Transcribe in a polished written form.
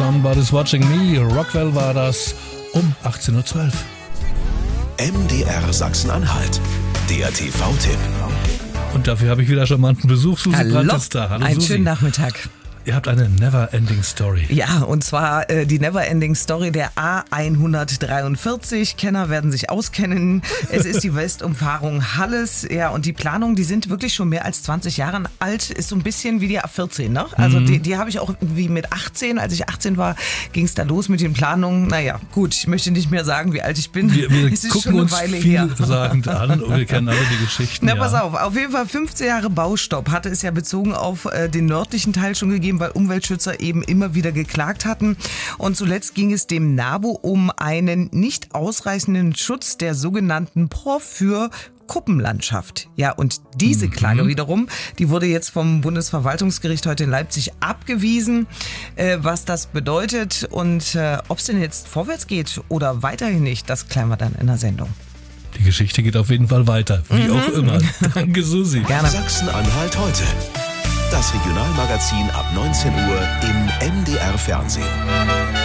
Somebody's Watching Me. Rockwell war das um 18.12 Uhr. MDR Sachsen-Anhalt. Der TV-Tipp. Und dafür habe ich wieder charmanten Besuch. Susi Hallo, Brandt ist da. Hallo, einen Susi. schönen Nachmittag. Ihr habt eine Never-Ending Story. Ja, und zwar die Neverending Story der A143. Kenner werden sich auskennen. Es ist die Westumfahrung Halles. Ja, und die Planungen, die sind wirklich schon mehr als 20 Jahre alt. Ist so ein bisschen wie die A14, ne? Also die habe ich auch irgendwie mit 18. Als ich 18 war, ging es da los mit den Planungen. Naja, gut, ich möchte nicht mehr sagen, wie alt ich bin. Wir es ist gucken schon eine uns Weile her. vielsagend an und wir kennen alle die Geschichten. Na, ja. pass auf jeden Fall 15 Jahre Baustopp hatte es ja bezogen auf den nördlichen Teil schon gegeben, weil Umweltschützer eben immer wieder geklagt hatten. Und zuletzt ging es dem NABU um einen nicht ausreichenden Schutz der sogenannten Porphyr-Kuppenlandschaft. Ja, und diese Klage wiederum, die wurde jetzt vom Bundesverwaltungsgericht heute in Leipzig abgewiesen. Was das bedeutet und ob es denn jetzt vorwärts geht oder weiterhin nicht, das klären wir dann in der Sendung. Die Geschichte geht auf jeden Fall weiter, wie auch immer. Danke, Susi. Gerne. Sachsen-Anhalt heute. Das Regionalmagazin ab 19 Uhr im MDR Fernsehen.